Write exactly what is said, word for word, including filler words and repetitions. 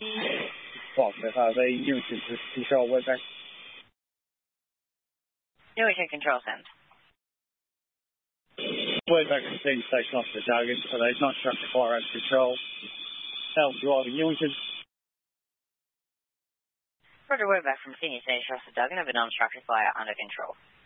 Foxtrot, have a Newington to control Webback. Newington control send. Webback to send station off the Duggan, so they've not struck the fire out control. Help driving Newington. Roger, Webback from senior station off the Duggan, have an unstructured fire under control.